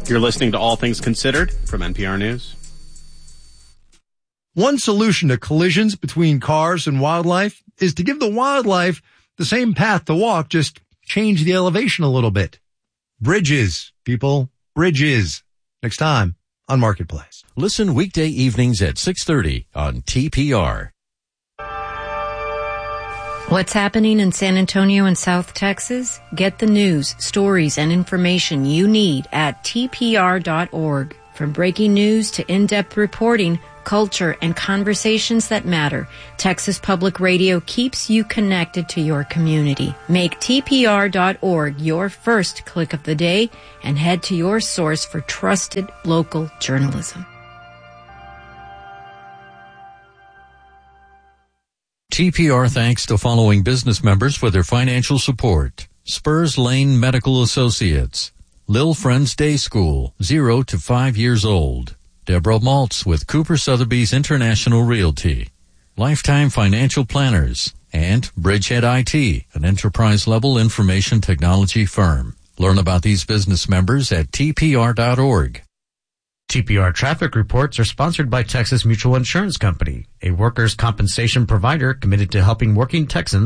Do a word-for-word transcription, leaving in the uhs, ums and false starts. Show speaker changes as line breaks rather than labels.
You're listening to All Things Considered from N P R News.
One solution to collisions between cars and wildlife is to give the wildlife the same path to walk, just change the elevation a little bit. Bridges, people, bridges. Next time on Marketplace.
Listen weekday evenings at six thirty on T P R.
What's happening in San Antonio and South Texas? Get the news, stories, and information you need at T P R dot org. From breaking news to in-depth reporting, culture, and conversations that matter, Texas Public Radio keeps you connected to your community. Make T P R dot org your first click of the day and head to your source for trusted local journalism.
T P R thanks the following business members for their financial support. Spurs Lane Medical Associates, Lil Friends Day School, zero to five years old. Deborah Maltz with Cooper Sotheby's International Realty, Lifetime Financial Planners, and Bridgehead I T, an enterprise-level information technology firm. Learn about these business members at T P R dot org.
T P R traffic reports are sponsored by Texas Mutual Insurance Company, a workers' compensation provider committed to helping working Texans